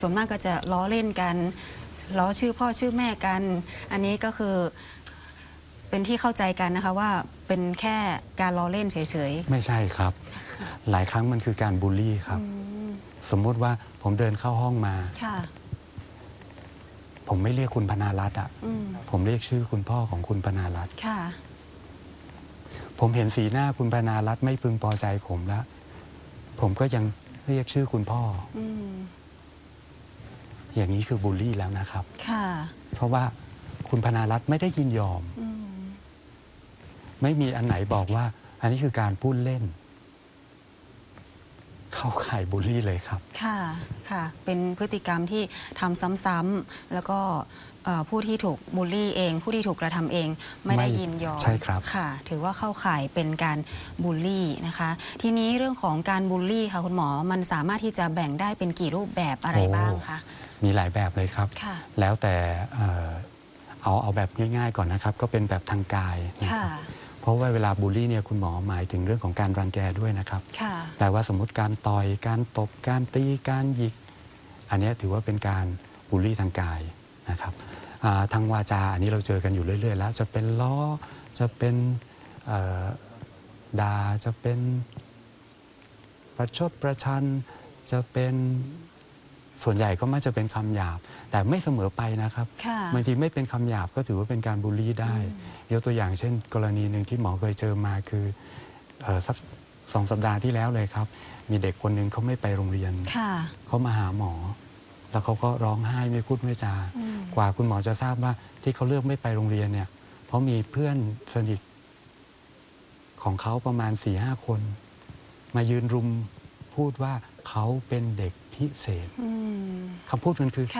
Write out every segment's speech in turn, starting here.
ส่วนมากก็จะล้อเล่นกันล้อชื่อพ่อชื่อแม่กัน อันนี้ก็คือเป็นที่เข้าใจกันนะคะว่าเป็นแค่การล้อเล่นเฉยๆไม่ใช่ครับหลายครั้งมันคือการบูลลี่ครับสมมุติว่าผมเดินเข้าห้องมาผมไม่เรียกคุณพนารัตน์อ่ะผมเรียกชื่อคุณพ่อของคุณพนารัตน์ผมเห็นสีหน้าคุณพนารัตน์ไม่พึงพอใจผมแล้วผมก็ยังเรียกชื่อคุณพ่ออย่างนี้คือบูลลี่แล้วนะครับเพราะว่าคุณพนารัตน์ไม่ได้ยินยอมไม่มีอันไหนบอกว่าอันนี้คือการพูดเล่นเข้าข่ายบูลลี่เลยครับค่ะเป็นพฤติกรรมที่ทำซ้ำๆแล้วก็ผู้ที่ถูกบูลลี่เองผู้ที่ถูกกระทำเองไม่ได้ยินยอมใช่ครับค่ะถือว่าเข้าข่ายเป็นการบูลลี่นะคะทีนี้เรื่องของการบูลลี่ค่ะคุณหมอมันสามารถที่จะแบ่งได้เป็นกี่รูปแบบอะไรบ้างคะมีหลายแบบเลยครับแล้วแต่เอาแบบง่ายๆก่อนนะครับก็เป็นแบบทางกายเพราะว่าเวลาบูลลี่เนี่ยคุณหมอหมายถึงเรื่องของการรังแกด้วยนะครับแปลว่าสมมุติการต่อยการตบการตีการหยิกอันนี้ถือว่าเป็นการบูลลี่ทางกายนะครับทางวาจาอันนี้เราเจอกันอยู่เรื่อยๆแล้วจะเป็นล้อจะเป็นด่าจะเป็นประชดประชันจะเป็นส่วนใหญ่ก็มักจะเป็นคำหยาบแต่ไม่เสมอไปนะครับบางทีไม่เป็นคำหยาบก็ถือว่าเป็นการบูลลี่ได้ยกตัวอย่างเช่นกรณีหนึ่งที่หมอเคยเจอมาคือสัก2 สัปดาห์ที่แล้วเลยครับมีเด็กคนหนึ่งเขาไม่ไปโรงเรียนเขามาหาหมอแล้วเขาก็ร้องไห้ไม่พูดไม่จากว่าคุณหมอจะทราบว่าที่เขาเลือกไม่ไปโรงเรียนเนี่ยเพราะมีเพื่อนสนิทของเขาประมาณ 4-5 คนมายืนรุมพูดว่าเขาเป็นเด็กพิเศษคำพูดมันคือ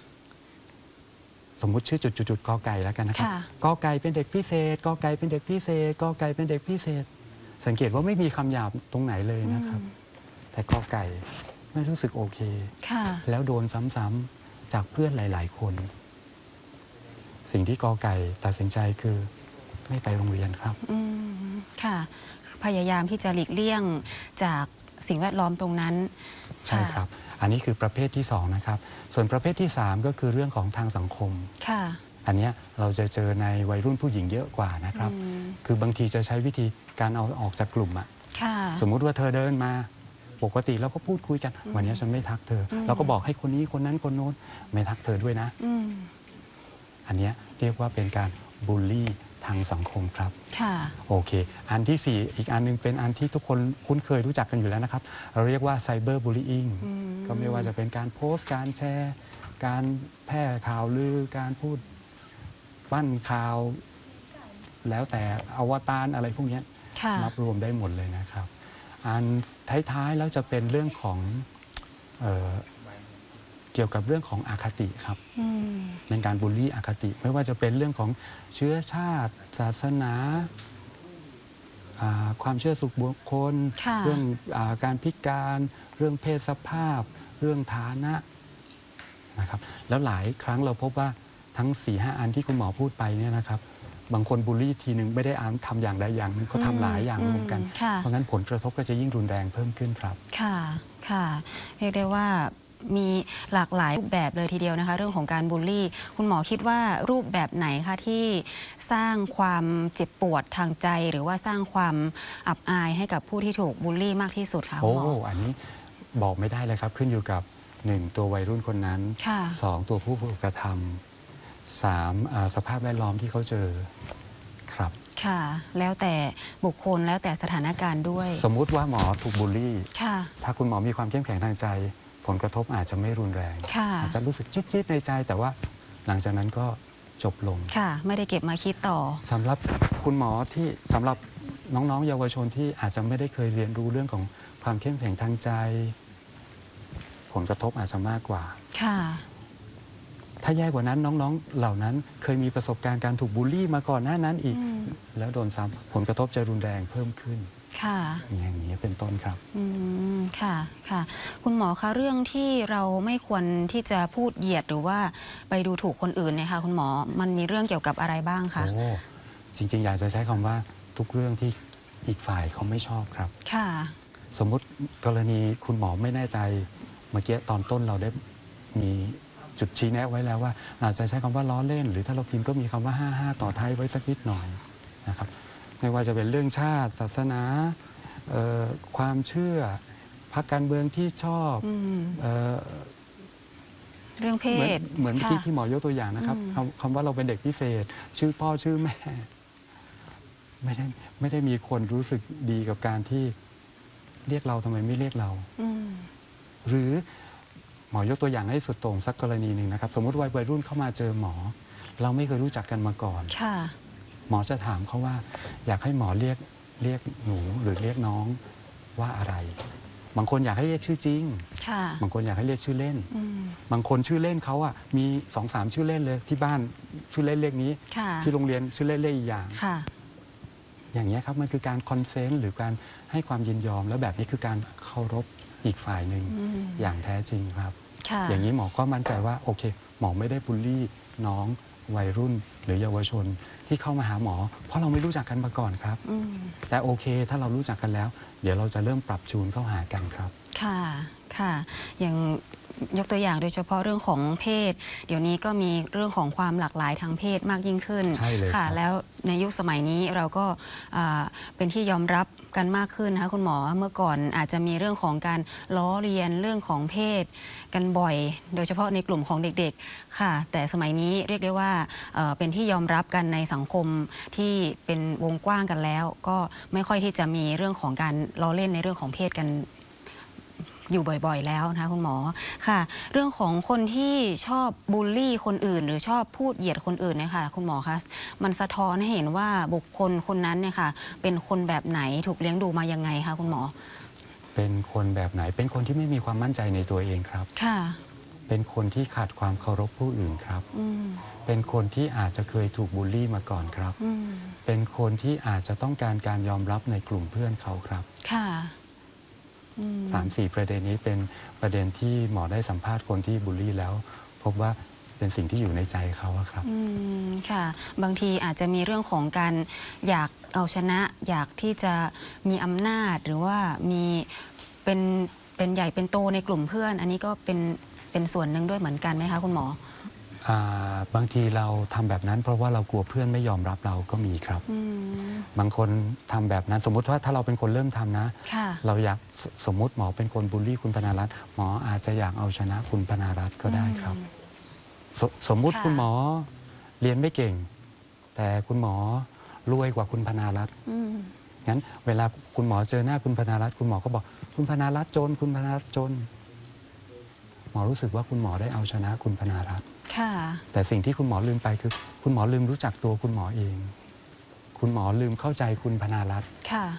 สมมุติชื่อจุดกอไก่แล้วกันนะครับกอไก่เป็นเด็กพิเศษกอไก่เป็นเด็กพิเศษกอไก่เป็นเด็กพิเศษสังเกตว่าไม่มีคำหยาบตรงไหนเลยนะครับแต่กอไก่ไม่รู้สึกโอเคแล้วโดนซ้ำๆจากเพื่อนหลายๆคนสิ่งที่กอไก่ตัดสินใจคือไม่ไปโรงเรียนครับค่ะพยายามที่จะหลีกเลี่ยงจากสิ่งแวดล้อมตรงนั้นใช่ครับอันนี้คือประเภทที่2นะครับส่วนประเภทที่3ก็คือเรื่องของทางสังคมอันนี้เราจะเจอในวัยรุ่นผู้หญิงเยอะกว่านะครับคือบางทีจะใช้วิธีการเอาออกจากกลุ่มอะสมมุติว่าเธอเดินมาปกติเราก็พูดคุยกันวันนี้ฉันไม่ทักเธอเราก็บอกให้คนนี้คนนั้นคนโน้นไม่ทักเธอด้วยนะอันนี้เรียกว่าเป็นการบูลลี่ทางสังคมครับโอเคอันที่4อีกอันนึงเป็นอันที่ทุกคนคุ้นเคยรู้จักกันอยู่แล้วนะครับเราเรียกว่าไซเบอร์บูลลี่ก็ไม่ว่าจะเป็นการโพสต์การแชร์การแพร่ข่าวลือการพูดปั้นข่าวแล้วแต่อวตารอะไรพวกนี้นับรวมได้หมดเลยนะครับอันท้ายๆแล้วจะเป็นเรื่องของเกี่ยวกับเรื่องของอคติครับเป็นการบูลลี่อคติไม่ว่าจะเป็นเรื่องของเชื้อชาติศาสนาความเชื่อส่วนบุคคลเรื่องการพิการเรื่องเพศสภาพเรื่องฐานะนะครับแล้วหลายครั้งเราพบว่าทั้ง 4-5 อันที่คุณหมอพูดไปเนี่ยนะครับบางคนบูลลี่ทีหนึ่งไม่ได้ทำอย่างใดอย่างหนึ่งเขาทำหลายอย่างรวมกันเพราะงั้นผลกระทบก็จะยิ่งรุนแรงเพิ่มขึ้นครับค่ะเรียกได้ว่ามีหลากหลายรูปแบบเลยทีเดียวนะคะเรื่องของการบูลลี่คุณหมอคิดว่ารูปแบบไหนคะที่สร้างความเจ็บปวดทางใจหรือว่าสร้างความอับอายให้กับผู้ที่ถูกบูลลี่มากที่สุดคะคุณหมออันนี้บอกไม่ได้เลยครับขึ้นอยู่กับ1ตัววัยรุ่นคนนั้น2ตัวผู้ถูกกระทำ3สภาพแวดล้อมที่เขาเจอครับค่ะแล้วแต่บุคคลแล้วแต่สถานการณ์ด้วยสมมุติว่าหมอถูกบูลลี่ถ้าคุณหมอมีความเข้มแข็งทางใจผลกระทบอาจจะไม่รุนแรงอาจจะรู้สึกจี๊ดๆในใจแต่ว่าหลังจากนั้นก็จบลงไม่ได้เก็บมาคิดต่อสำหรับคุณหมอที่สำหรับน้องๆเยาวชนที่อาจจะไม่ได้เคยเรียนรู้เรื่องของความเข้มแข็งทางใจผลกระทบอาจจะมากกว่าถ้าแย่กว่านั้นน้องๆเหล่านั้นเคยมีประสบการณ์การถูกบูลลี่มาก่อนหน้านั้นอีกแล้วโดนซ้ำผลกระทบจะรุนแรงเพิ่มขึ้นอย่างนี้เป็นต้นครับค่ะคุณหมอคะเรื่องที่เราไม่ควรที่จะพูดเหยียดหรือว่าไปดูถูกคนอื่นเนี่ยค่ะคุณหมอมันมีเรื่องเกี่ยวกับอะไรบ้างคะจริงๆอยากจะใช้คำว่าทุกเรื่องที่อีกฝ่ายเขาไม่ชอบครับสมมุติกรณีคุณหมอไม่แน่ใจเมื่อกี้ตอนต้นเราได้มีจุดชี้แนะไว้แล้วว่าอาจจะใช้คำว่าล้อเล่น หรือถ้าเราพิมพ์ก็มีคำว่า55ต่อท้ายไว้สักนิดหน่อยนะครับไม่ว่าจะเป็นเรื่องชาติศาสนาความเชื่อพรรคการเมืองที่ชอบเรื่องเพศเหมือนที่หมอยกตัวอย่างนะครับคำว่าเราเป็นเด็กพิเศษ ชื่อพ่อชื่อแม่ไม่ได้มีคนรู้สึกดีกับการที่เรียกเราทำไมไม่เรียกเราหรือหมอยกตัวอย่างให้สุดโต่งสักกรณีหนึ่งนะครับสมมติวัยรุ่นเข้ามาเจอหมอเราไม่เคยรู้จักกันมาก่อนหมอจะถามเขาว่าอยากให้หมอเรียกหนูหรือเรียกน้องว่าอะไรบางคนอยากให้เรียกชื่อจริงบางคนอยากให้เรียกชื่อเล่นบางคนชื่อเล่นเขาอ่ะมี 2-3 ชื่อเล่นเลยที่บ้านชื่อเล่นเรียกนี้ที่โรงเรียนชื่อเล่นเรียกอีกอย่างอย่างนี้ครับมันคือการคอนเซนต์หรือการให้ความยินยอมแล้วแบบนี้คือการเคารพอีกฝ่ายหนึ่งอย่างแท้จริงครับอย่างนี้หมอก็มั่นใจว่าโอเคหมอไม่ได้บูลลี่น้องวัยรุ่นหรือเยาวชนที่เข้ามาหาหมอเพราะเราไม่รู้จักกันมาก่อนครับแต่โอเคถ้าเรารู้จักกันแล้วเดี๋ยวเราจะเริ่มปรับจูนเข้าหากันครับค่ะอย่างยกตัวอย่างโดยเฉพาะเรื่องของเพศเดี๋ยวนี้ก็มีเรื่องของความหลากหลายทางเพศมากยิ่งขึ้นใช่เลยค่ะแล้วในยุคสมัยนี้เราก็เป็นที่ยอมรับกันมากขึ้นนะคะคุณหมอเมื่อก่อนอาจจะมีเรื่องของการล้อเลียนเรื่องของเพศกันบ่อย โดยเฉพาะในกลุ่มของเด็กๆค่ะแต่สมัยนี้เรียกได้ว่าเป็นที่ยอมรับกันในสังคมที่เป็นวงกว้างกันแล้วก็ไม่ค่อยที่จะมีเรื่องของการล้อเล่นในเรื่องของเพศกันอยู่บ่อยๆแล้วนะคะคุณหมอค่ะเรื่องของคนที่ชอบบูลลี่คนอื่นหรือชอบพูดเหยียดคนอื่นเนี่ยค่ะคุณหมอคะมันสะท้อนให้เห็นว่าบุคคลคนนั้นเนี่ยค่ะเป็นคนแบบไหนถูกเลี้ยงดูมายังไงคะคุณหมอเป็นคนแบบไหนเป็นคนที่ไม่มีความมั่นใจในตัวเองครับค่ะเป็นคนที่ขาดความเคารพผู้อื่นครับเป็นคนที่อาจจะเคยถูกบูลลี่มาก่อนครับเป็นคนที่อาจจะต้องการยอมรับในกลุ่มเพื่อนเขาครับค่ะ 3-4 ประเด็นนี้เป็นประเด็นที่หมอได้สัมภาษณ์คนที่บูลลี่แล้วพบว่าเป็นสิ่งที่อยู่ในใจเขาครับค่ะบางทีอาจจะมีเรื่องของการอยากเอาชนะอยากที่จะมีอำนาจหรือว่ามีเป็นใหญ่เป็นโตในกลุ่มเพื่อนอันนี้ก็เป็นส่วนหนึ่งด้วยเหมือนกันไหมคะคุณหมอบางทีเราทำแบบนั้นเพราะว่าเรากลัวเพื่อนไม่ยอมรับเราก็มีครับบางคนทำแบบนั้นสมมุติว่าถ้าเราเป็นคนเริ่มทำนะเราอยากสมมุติหมอเป็นคนบูลลี่คุณพนารัตน์หมออาจจะอยากเอาชนะคุณพนารัตน์ก็ได้ครับสมมุติคุณหมอเรียนไม่เก่งแต่คุณหมอรวยกว่าคุณพนารัตน์งั้นเวลาคุณหมอเจอหน้าคุณพนารัตน์คุณหมอก็บอกคุณพนารัตน์จนคุณพนารัตน์จนหมอรู้สึกว่าคุณหมอได้เอาชนะคุณพนารัตน์แต่สิ่งที่คุณหมอลืมไปคือคุณหมอลืมรู้จักตัวคุณหมอเองคุณหมอลืมเข้าใจคุณพนารัตน์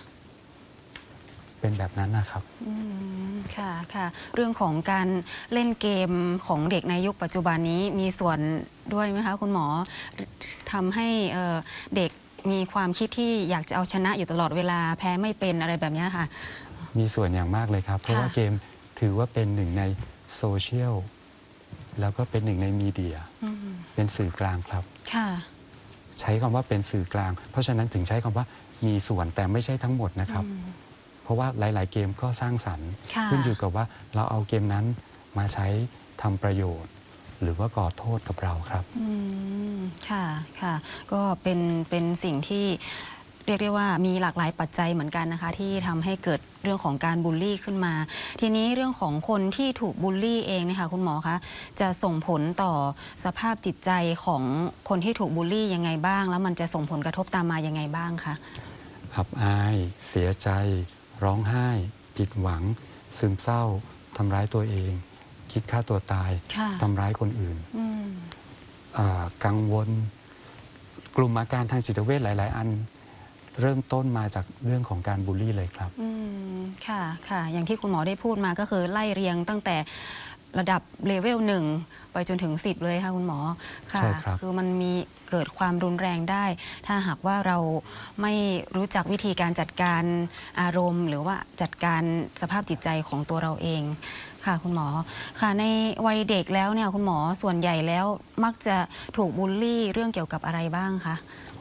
เป็นแบบนั้นนะครับค่ะเรื่องของการเล่นเกมของเด็กในยุคปัจจุบันนี้มีส่วนด้วยไหมคะคุณหมอทำให้เด็กมีความคิดที่อยากจะเอาชนะอยู่ตลอดเวลาแพ้ไม่เป็นอะไรแบบนี้ค่ะมีส่วนอย่างมากเลยครับเพราะว่าเกมถือว่าเป็นหนึ่งในโซเชียลแล้วก็เป็นหนึ่งในมีเดียเป็นสื่อกลางครับใช้คำว่าเป็นสื่อกลางเพราะฉะนั้นถึงใช้คำว่ามีส่วนแต่ไม่ใช่ทั้งหมดนะครับเพราะว่าหลายๆเกมก็สร้างสรรค์ขึ้นอยู่กับว่าเราเอาเกมนั้นมาใช้ทำประโยชน์หรือว่าก่อโทษกับเราครับค่ะก็เป็นสิ่งที่เรียกได้ว่ามีหลากหลายปัจจัยเหมือนกันนะคะที่ทำให้เกิดเรื่องของการบูลลี่ขึ้นมาทีนี้เรื่องของคนที่ถูกบูลลี่เองนะคะคุณหมอคะจะส่งผลต่อสภาพจิตใจของคนที่ถูกบูลลี่ยังไงบ้างแล้วมันจะส่งผลกระทบตามมายังไงบ้างคะอับอายเสียใจร้องไห้ผิดหวังซึมเศร้าทำร้ายตัวเองคิดฆ่าตัวตายทำร้ายคนอื่นกังวลกลุ่มอาการทางจิตเวชหลายๆอันเริ่มต้นมาจากเรื่องของการบูลลี่เลยครับค่ะอย่างที่คุณหมอได้พูดมาก็คือไล่เรียงตั้งแต่ระดับเลเวล1ไปจนถึง10เลยค่ะคุณหมอค่ะคือมันมีเกิดความรุนแรงได้ถ้าหากว่าเราไม่รู้จักวิธีการจัดการอารมณ์หรือว่าจัดการสภาพจิตใจของตัวเราเองค่ะคุณหมอค่ะในวัยเด็กแล้วเนี่ยคุณหมอส่วนใหญ่แล้วมักจะถูกบูลลี่เรื่องเกี่ยวกับอะไรบ้างคะ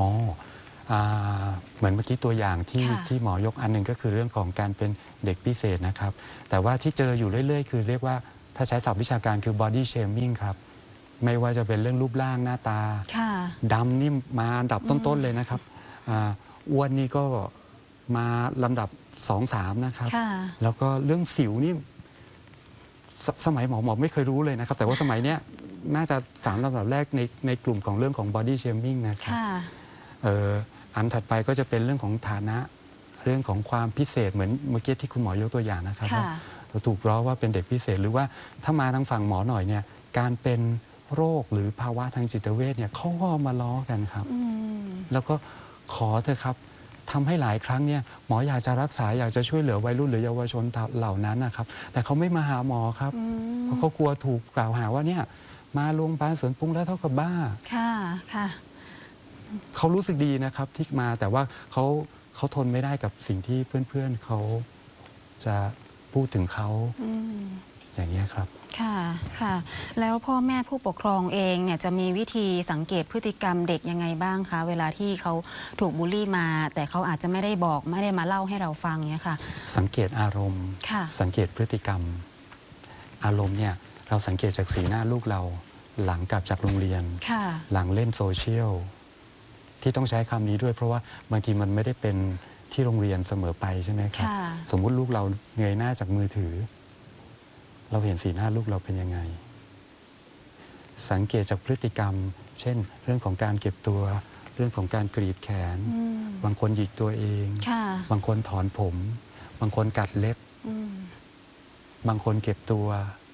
เหมือนเมื่อกี้ตัวอย่างที่หมอยกอันหนึ่งก็คือเรื่องของการเป็นเด็กพิเศษนะครับแต่ว่าที่เจออยู่เรื่อยๆคือเรียกว่าถ้าใช้ศัพท์วิชาการคือ body shaming ครับไม่ว่าจะเป็นเรื่องรูปร่างหน้าตาดำนี่มาอันดับต้นๆเลยนะครับอ้วนนี่ก็มาลำดับ 2-3 นะครับแล้วก็เรื่องสิวนี่สมัยหมอไม่เคยรู้เลยนะครับแต่ว่าสมัยเนี้ยน่าจะ3 ลำดับแรกในกลุ่มของเรื่องของ body shaming นะครับอันถัดไปก็จะเป็นเรื่องของฐานะเรื่องของความพิเศษเหมือนเมื่อกี้ที่คุณหมอยกตัวอย่างนะครับเราถูกล้อว่าเป็นเด็กพิเศษหรือว่าถ้ามาทางฝั่งหมอหน่อยเนี่ยการเป็นโรคหรือภาวะทางจิตเวชเนี่ยเขาก็มาล้อกันครับแล้วก็ขอเถอะครับทำให้หลายครั้งเนี่ยหมออยากจะรักษาอยากจะช่วยเหลือวัยรุ่นหรือเยาวชนเหล่านั้นนะครับแต่เขาไม่มาหาหมอครับเพราะเขากลัวถูกกล่าวหาว่าเนี่ยมาโรงพยาบาลเสริมปรุงแล้วเท่ากับบ้าเขารู้สึกดีนะครับที่มาแต่ว่าเขาทนไม่ได้กับสิ่งที่เพื่อนๆเขาจะพูดถึงเขาอย่างนี้ครับค่ะแล้วพ่อแม่ผู้ปกครองเองเนี่ยจะมีวิธีสังเกตพฤติกรรมเด็กยังไงบ้างคะเวลาที่เขาถูกบูลลี่มาแต่เขาอาจจะไม่ได้บอกไม่ได้มาเล่าให้เราฟังเนี่ยค่ะสังเกตอารมณ์สังเกตพฤติกรรมอารมณ์เนี่ยเราสังเกตจากสีหน้าลูกเราหลังกลับจากโรงเรียนหลังเล่นโซเชียลที่ต้องใช้คำนี้ด้วยเพราะว่าบางทีมันไม่ได้เป็นที่โรงเรียนเสมอไปใช่ไหมครับสมมุติลูกเราเงยหน้าจากมือถือเราเห็นสีหน้าลูกเราเป็นยังไงสังเกตจากพฤติกรรมเช่นเรื่องของการเก็บตัวเรื่องของการกรีดแขนบางคนหยิกตัวเองบางคนถอนผมบางคนกัดเล็บบางคนเก็บตัว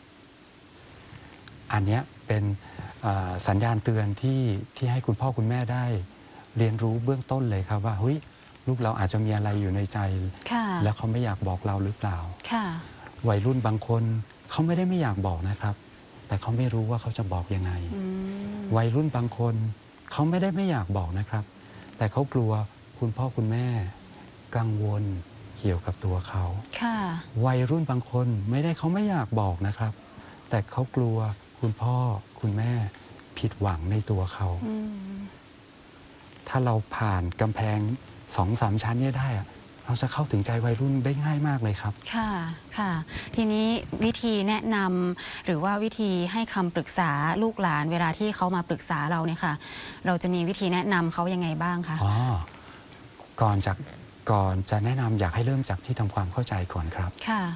อันนี้เป็นสัญญาณเตือนที่ให้คุณพ่อคุณแม่ได้เรียนรู้เบื้องต้นเลยครับว่าเฮ้ยลูกเราอาจจะมีอะไรอยู่ในใจแล้วเขาไม่อยากบอกเราหรือเปล่าวัยรุ่นบางคนเขาไม่ได้ไม่อยากบอกนะครับแต่เขาไม่รู้ว่าเขาจะบอกยังไงวัยรุ่นบางคนเขาไม่ได้ไม่อยากบอกนะครับแต่เขากลัวคุณพ่อคุณแม่กังวลเกี่ยวกับตัวเขาวัยรุ่นบางคนไม่ได้เขาไม่อยากบอกนะครับแต่เขากลัวคุณพ่อคุณแม่ผิดหวังในตัวเขาถ้าเราผ่านกำแพง 2-3 ชั้นนี้ได้เราจะเข้าถึงใจวัยรุ่นได้ง่ายมากเลยครับค่ะทีนี้วิธีแนะนำหรือว่าวิธีให้คำปรึกษาลูกหลานเวลาที่เขามาปรึกษาเราเนี่ยค่ะเราจะมีวิธีแนะนำเขายังไงบ้างคะก่อนจะแนะนำอยากให้เริ่มจากที่ทำความเข้าใจก่อนครับ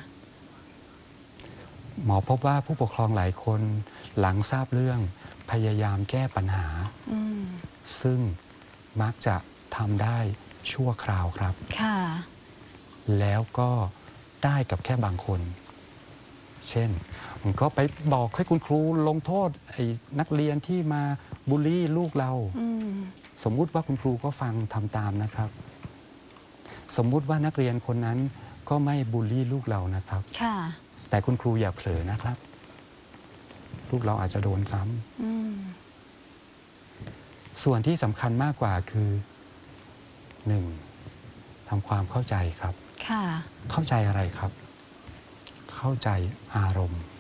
หมอพบว่าผู้ปกครองหลายคนหลังทราบเรื่องพยายามแก้ปัญหาซึ่งมักจะทำได้ชั่วคราวครับแล้วก็ได้กับแค่บางคนเช่นผมก็ไปบอกให้คุณครูลงโทษไอ้นักเรียนที่มาบูลลี่ลูกเราสมมุติว่าคุณครูก็ฟังทำตามนะครับสมมุติว่านักเรียนคนนั้นก็ไม่บูลลี่ลูกเรานะครับแต่คุณครูอย่าเผลอนะครับลูกเราอาจจะโดนซ้ำส่วนที่สำคัญมากกว่าคือ1. ทำความเข้าใจครับเข้าใจอะไรครับ เข้าใจอารมณ์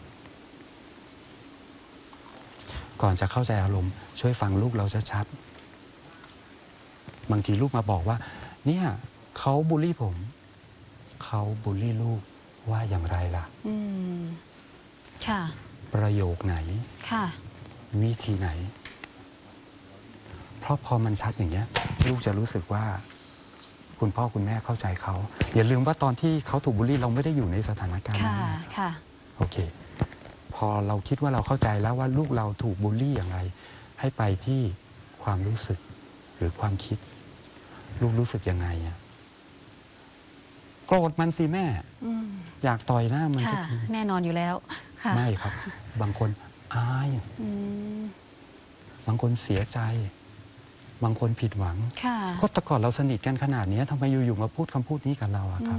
ก่อนจะเข้าใจอารมณ์ช่วยฟังลูกเราชัดๆบางทีลูกมาบอกว่าเนี่ยเขาบูลลี่ผมเขาบูลลี่ลูกว่าอย่างไรล่ะประโยคไหนวิธีไหนเพราะพอมันชัดอย่างเงี้ยลูกจะรู้สึกว่าคุณพ่อคุณแม่เข้าใจเขาอย่าลืมว่าตอนที่เขาถูกบูลลี่เราไม่ได้อยู่ในสถานการณ์นั้นโอเคพอเราคิดว่าเราเข้าใจแล้วว่าลูกเราถูกบูลลี่อย่างไรให้ไปที่ความรู้สึกหรือความคิดลูกรู้สึกยังไงโกรธมันสิแม่อยากต่อยหน้ามันสักทีแน่นอนอยู่แล้วไม่ครับบางคนอายบางคนเสียใจบางคนผิดหวังก็แต่ก่อนเราสนิทกันขนาดนี้ทำไมอยู่ๆมาพูดคำพูดนี้กับเราครับ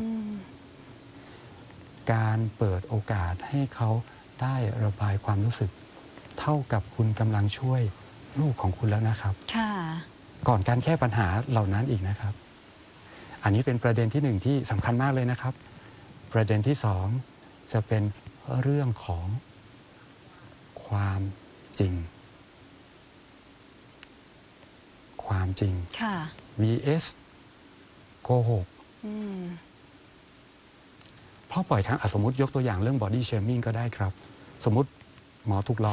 การเปิดโอกาสให้เขาได้ระบายความรู้สึกเท่ากับคุณกำลังช่วยลูกของคุณแล้วนะครับก่อนการแก้ปัญหาเหล่านั้นอีกนะครับอันนี้เป็นประเด็นที่1ที่สำคัญมากเลยนะครับประเด็นที่2จะเป็นเรื่องของความจริงความจริงvs โกหกเพเพราะบ่อยครั้งสมมติยกตัวอย่างเรื่อง body shaming ก็ได้ครับ สมมติหมอถูกล้อ